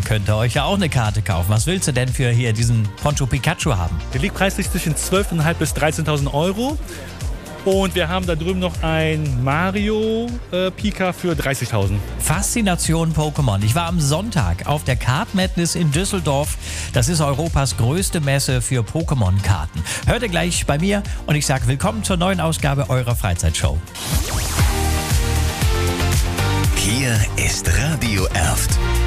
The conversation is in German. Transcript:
könnt ihr euch ja auch eine Karte kaufen. Was willst du denn für hier diesen Poncho Pikachu haben? Der liegt preislich zwischen 12.500 bis 13.000 Euro. Und wir haben da drüben noch ein Mario Pika für 30.000. Faszination Pokémon. Ich war am Sonntag auf der Card Madness in Düsseldorf. Das ist Europas größte Messe für Pokémon-Karten. Hört ihr gleich bei mir und ich sage willkommen zur neuen Ausgabe eurer Freizeitshow. Hier ist Radio Erft.